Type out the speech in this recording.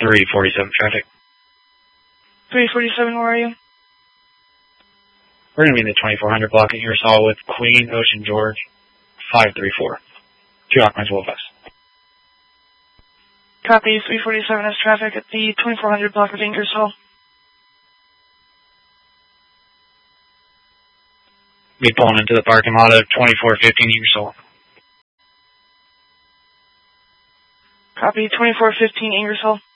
347 traffic. 347, where are you? We're going to be in the 2400 block at Ingersoll with Queen Ocean George 534. 2 Aquamines Wolf S. Copy, 347 has traffic at the 2400 block of Ingersoll. Be pulling into the parking lot of 2415 Ingersoll. Copy, 2415 Ingersoll.